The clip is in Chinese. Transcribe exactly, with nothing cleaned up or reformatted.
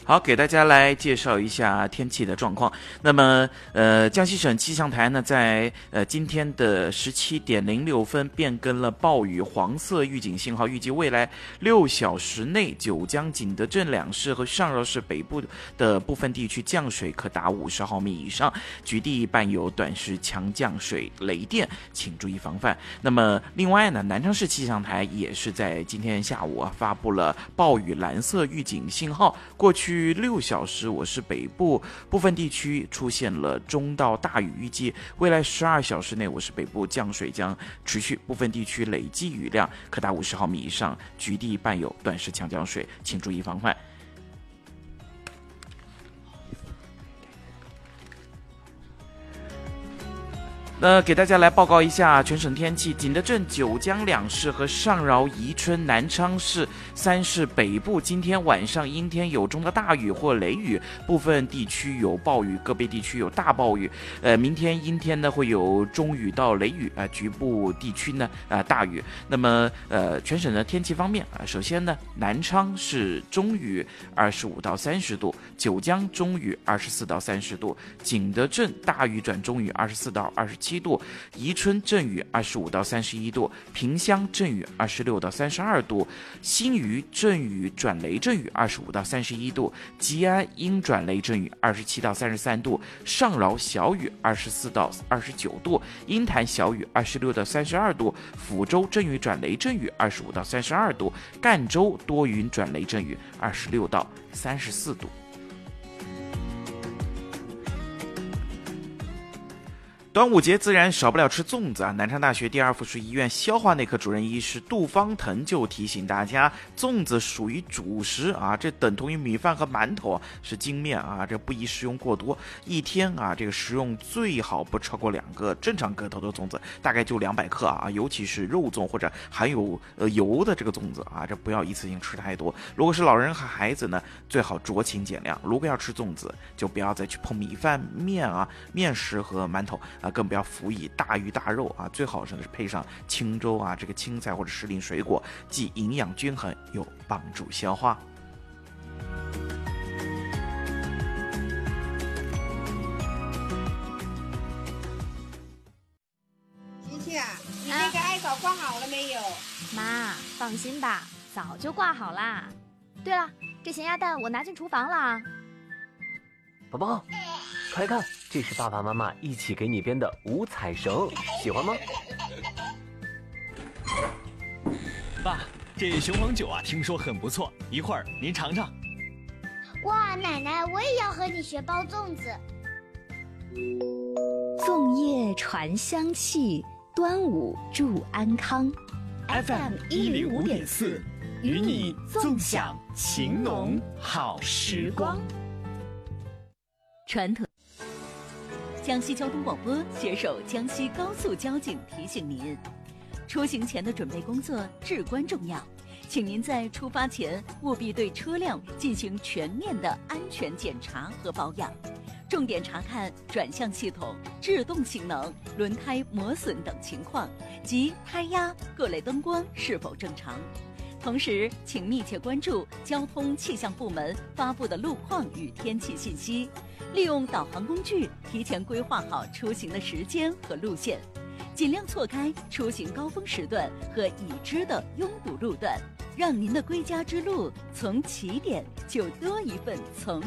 好，给大家来介绍一下天气的状况。那么，呃，江西省气象台呢，在呃今天的十七点零六分变更了暴雨黄色预警信号，预计未来六小时内，九江、景德镇两市和上饶市北部的部分地区降水可达五十毫米以上，局地伴有短时强降水、雷电，请注意防范。那么，另外呢，南昌市气象台也是在今天下午啊发布了暴雨蓝色预警信号，过去六小时，我市北部部分地区出现了中到大雨，预计未来十二小时内，我市北部降水将持续，部分地区累计雨量可达五十毫米以上，局地伴有短时强降水，请注意防范。那给大家来报告一下全省天气。景德镇、九江两市和上饶、宜春、南昌市三市北部今天晚上阴天有中的大雨或雷雨，部分地区有暴雨，个别地区有大暴雨。呃，明天阴天呢会有中雨到雷雨啊、呃，局部地区呢啊、呃、大雨。那么呃，全省的天气方面啊、呃，首先呢，南昌是中雨二十五到三十度，九江中雨二十四到三十度，景德镇大雨转中雨二十四到二十七度，宜春阵雨二十五到三十一度，萍乡阵雨二十六到三十二度，新余阵雨转雷阵雨二十五到三十一度，吉安阴转雷阵雨二十七到三十三度，上饶小雨二十四到二十九度，鹰潭小雨二十六到三十二度，抚州阵雨转雷阵雨二十五到三十二度，赣州多云转雷阵雨二十六到三十四度。端午节自然少不了吃粽子啊！南昌大学第二附属医院消化内科主任医师杜方腾就提醒大家，粽子属于主食啊，这等同于米饭和馒头啊，是精面啊，这不宜食用过多。一天啊，这个食用最好不超过两个正常个头的粽子，大概就两百克啊，尤其是肉粽或者含有呃油的这个粽子啊，这不要一次性吃太多。如果是老人和孩子呢，最好酌情减量。如果要吃粽子，就不要再去碰米饭、面啊、面食和馒头。啊，更不要辅以大鱼大肉啊，最好是配上清粥啊，这个青菜或者时令水果，既营养均衡又帮助消化。 琪琪啊，你那个艾草挂好了没有？ 妈，放心吧，早就挂好啦。对了，这咸鸭蛋我拿进厨房了。 宝宝，快看，这是爸爸妈妈一起给你编的五彩绳，喜欢吗？ 爸，这雄黄酒啊，听说很不错，一会儿您尝尝。 哇，奶奶，我也要和你学包粽子。 粽叶传香气，端午祝安康。 F M 一零五点四，与你纵享情浓好时光。 传统。 江西交通广播携手江西高速交警提醒您，出行前的准备工作至关重要，请您在出发前务必对车辆进行全面的安全检查和保养，重点查看转向系统、制动性能、轮胎磨损等情况及胎压、各类灯光是否正常。同时，请密切关注交通气象部门发布的路况与天气信息，利用导航工具提前规划好出行的时间和路线，尽量错开出行高峰时段和已知的拥堵路段，让您的归家之路从起点就多一份从